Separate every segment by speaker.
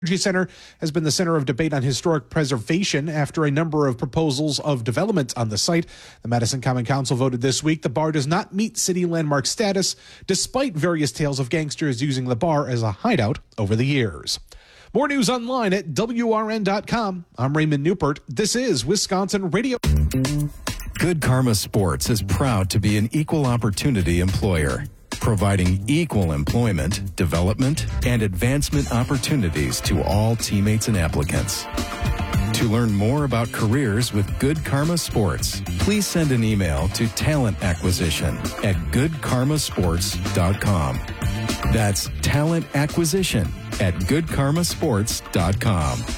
Speaker 1: Energy Center has been the center of debate on historic preservation after a number of proposals of development on the site. The Madison Common Council voted this week the bar does not meet city landmark status, despite various tales of gangsters using the bar as a hideout over the years. More news online at WRN.com. I'm Raymond Newport. This is Wisconsin Radio.
Speaker 2: Good Karma Sports is proud to be an equal opportunity employer, providing equal employment, development, and advancement opportunities to all teammates and applicants. To learn more about careers with Good Karma Sports, please send an email to talent acquisition at goodkarmasports.com. That's talent acquisition at goodkarmasports.com.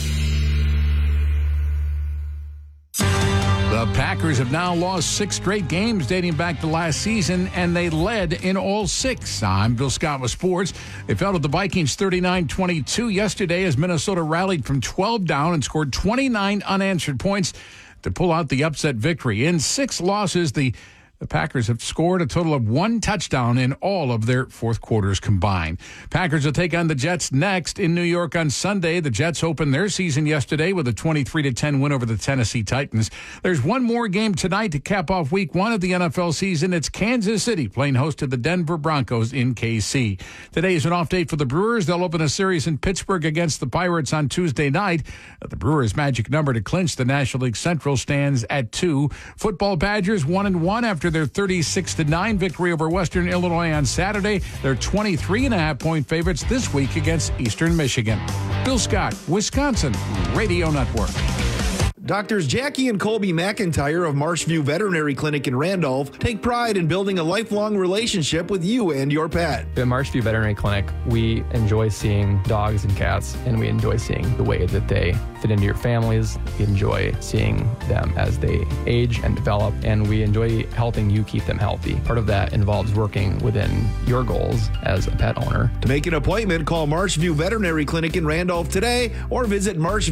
Speaker 3: The Packers have now lost 6 straight games dating back to last season, and they led in all 6. I'm Bill Scott with sports. They fell to the Vikings 39-22 yesterday as Minnesota rallied from 12 down and scored 29 unanswered points to pull out the upset victory. In 6 losses, the Packers have scored a total of 1 touchdown in all of their fourth quarters combined. Packers will take on the Jets next in New York on Sunday. The Jets opened their season yesterday with a 23-10 win over the Tennessee Titans. There's one more game tonight to cap off week 1 of the NFL season. It's Kansas City playing host to the Denver Broncos in KC. Today is an off date for the Brewers. They'll open a series in Pittsburgh against the Pirates on Tuesday night. The Brewers' magic number to clinch the National League Central stands at 2. Football Badgers 1-1 after their 36-9 victory over Western Illinois on Saturday. They're 23.5-point favorites this week against Eastern Michigan. Bill Scott, Wisconsin Radio Network.
Speaker 4: Doctors Jackie and Colby McIntyre of Marshview Veterinary Clinic in Randolph take pride in building a lifelong relationship with you and your pet.
Speaker 5: At Marshview Veterinary Clinic, we enjoy seeing dogs and cats, and we enjoy seeing the way that they fit into your families. We enjoy seeing them as they age and develop, and we enjoy helping you keep them healthy. Part of that involves working within your goals as a pet owner.
Speaker 4: To make an appointment, call Marshview Veterinary Clinic in Randolph today or visit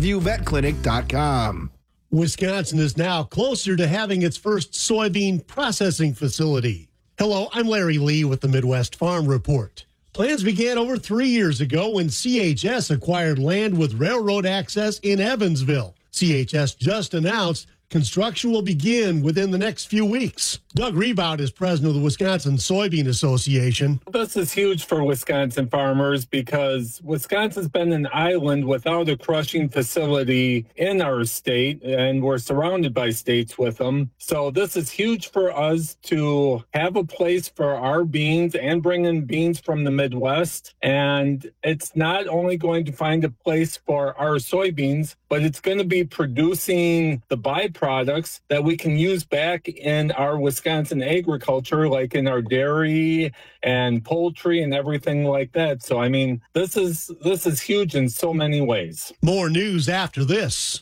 Speaker 4: marshviewvetclinic.com.
Speaker 6: Wisconsin is now closer to having its first soybean processing facility. Hello, I'm Larry Lee with the Midwest Farm Report. Plans began over 3 years ago when CHS acquired land with railroad access in Evansville. CHS just announced construction will begin within the next few weeks. Doug Rebout is president of the Wisconsin Soybean Association.
Speaker 7: This is huge for Wisconsin farmers because Wisconsin's been an island without a crushing facility in our state, and we're surrounded by states with them. So this is huge for us to have a place for our beans and bring in beans from the Midwest. And it's not only going to find a place for our soybeans, but it's going to be producing the byproducts that we can use back in our Wisconsin agriculture, like in our dairy and poultry and everything like that. So, I mean, this is huge in so many ways.
Speaker 6: More news after this.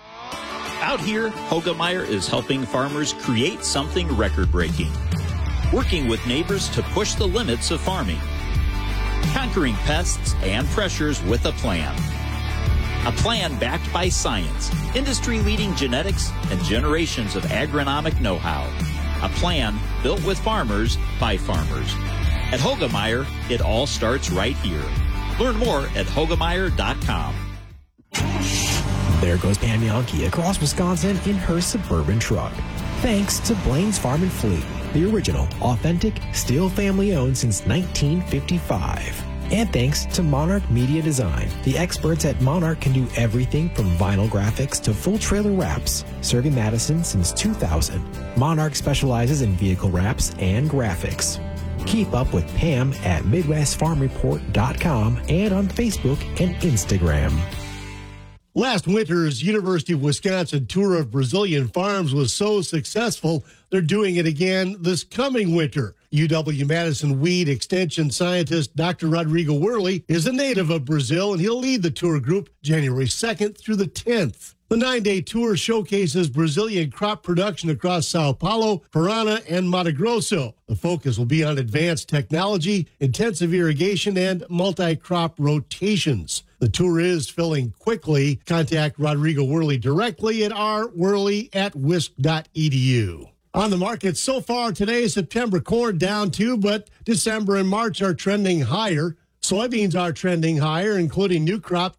Speaker 8: Out here, Hogemeyer is helping farmers create something record-breaking, working with neighbors to push the limits of farming, conquering pests and pressures with a plan. A plan backed by science, industry-leading genetics, and generations of agronomic know-how. A plan built with farmers by farmers. At Hogemeyer, it all starts right here. Learn more at Hogemeyer.com.
Speaker 9: There goes Pam Yankee across Wisconsin in her Suburban truck. Thanks to Blaine's Farm and Fleet, the original, authentic, still family-owned since 1955. And thanks to Monarch Media Design. The experts at Monarch can do everything from vinyl graphics to full trailer wraps. Serving Madison since 2000, Monarch specializes in vehicle wraps and graphics. Keep up with Pam at MidwestFarmReport.com and on Facebook and Instagram.
Speaker 6: Last winter's University of Wisconsin tour of Brazilian farms was so successful, they're doing it again this coming winter. UW-Madison weed extension scientist Dr. Rodrigo Worley is a native of Brazil, and he'll lead the tour group January 2nd through the 10th. The 9-day tour showcases Brazilian crop production across Sao Paulo, Parana, and Mato Grosso. The focus will be on advanced technology, intensive irrigation, and multi-crop rotations. The tour is filling quickly. Contact Rodrigo Worley directly at rworley@wisc.edu. On the market so far today, September corn down 2, but December and March are trending higher. Soybeans are trending higher, including new crop